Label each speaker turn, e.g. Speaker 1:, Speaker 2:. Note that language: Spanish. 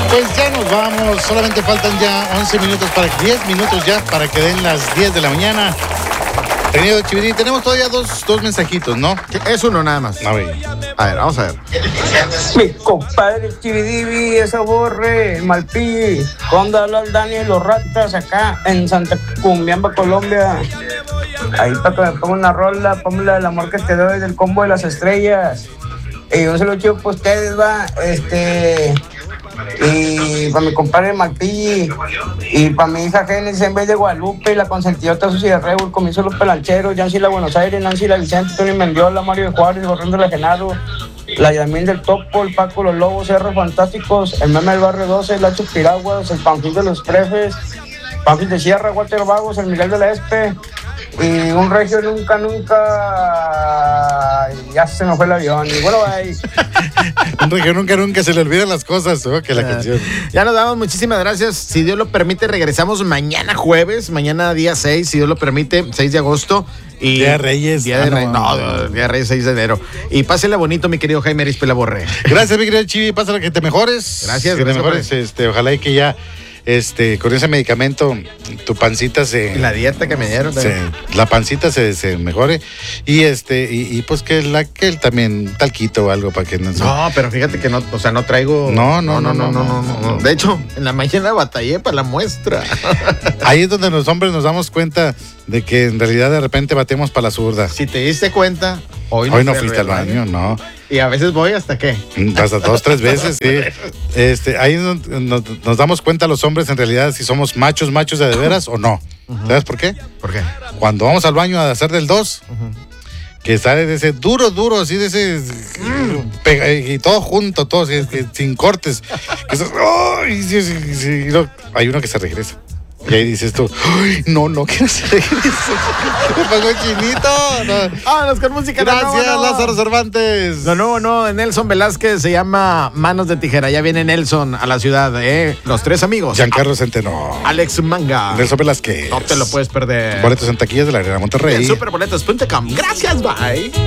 Speaker 1: Pues ya nos vamos, solamente faltan ya 10 minutos ya para que den las 10 de la mañana. Tenido Chivirín, tenemos todavía dos mensajitos, ¿no?
Speaker 2: Es uno nada más.
Speaker 1: A ver,
Speaker 2: vamos a ver.
Speaker 3: Mi compadre Chividivi, esa borre, el Malpilli, cuando habla el Dani y los ratas acá en Santa Cumbiamba, Colombia. Ahí para que me ponga una rola, ponme la del amor que te doy del combo de las estrellas. Y un saludo chido para ustedes, va. Y para mi compadre Malpilli, y para mi hija Génesis en vez de Guadalupe, la consentidota Susi de Rebo, el comienzo de los pelancheros, Yancy la Buenos Aires, Nancy la Vicente, Tony Mendiola, Mario de Juárez, Gorrón de la Genaro, la Yamín del Topo, el Paco, los Lobos, Cerros Fantásticos, el Meme del Barrio 12, el Lacho Piraguas, el Panfil de los Prefes, Panfil de Sierra, Walter Vagos, el Miguel de la Espe, y un regio nunca, ya se me fue el avión, y bueno, ahí.
Speaker 1: Un regio nunca se le olvidan las cosas, ¿no? Que la canción.
Speaker 2: Ya nos damos, muchísimas gracias. Si Dios lo permite, regresamos mañana jueves, mañana día 6, si Dios lo permite, 6 de agosto. Y
Speaker 1: Día de Reyes.
Speaker 2: Día de Día de Reyes, 6 de enero. Y pásela bonito, mi querido Jaime Arispe La Borre.
Speaker 1: Gracias, mi querido Chivi, pásala que te mejores.
Speaker 2: Gracias.
Speaker 1: Que te mejores, ojalá y que ya, con ese medicamento, tu pancita
Speaker 2: La dieta que me dieron.
Speaker 1: la pancita se mejore. Y pues que él también talquito o algo para que no se...
Speaker 2: No, pero fíjate que no, o sea, no traigo.
Speaker 1: No.
Speaker 2: De hecho, en la mañana batallé para la muestra.
Speaker 1: Ahí es donde los hombres nos damos cuenta de que en realidad de repente batemos para la zurda.
Speaker 2: Si te diste cuenta, hoy
Speaker 1: no fuiste al baño, no.
Speaker 2: Y a veces voy hasta qué.
Speaker 1: Hasta 2, 3 veces, sí. Ahí nos damos cuenta los hombres en realidad si somos machos de veras o no. ¿Sabes por qué?
Speaker 2: ¿Por qué?
Speaker 1: Cuando vamos al baño a hacer del 2, que sale de ese duro, así de ese... y todo junto, todo, sin cortes. Hay uno que se regresa. Y ahí dices tú, no quiero ser eso. Me pasó chinito.
Speaker 2: Vámonos con música.
Speaker 1: Gracias, Lázaro Cervantes.
Speaker 2: No, Nelson Velázquez se llama Manos de Tijera. Ya viene Nelson a la ciudad, Los tres amigos.
Speaker 1: Giancarlo Centeno.
Speaker 2: Alex Manga.
Speaker 1: Nelson Velázquez.
Speaker 2: No te lo puedes perder.
Speaker 1: Boletos en taquillas de la Arena Monterrey.
Speaker 2: En superboletos.com. Gracias, bye.